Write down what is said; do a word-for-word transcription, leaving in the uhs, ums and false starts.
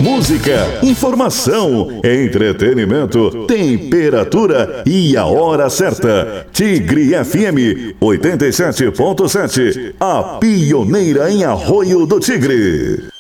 música, informação, entretenimento, temperatura e a hora certa. Tigre F M oitenta e sete ponto sete, a pioneira em Arroio do Tigre.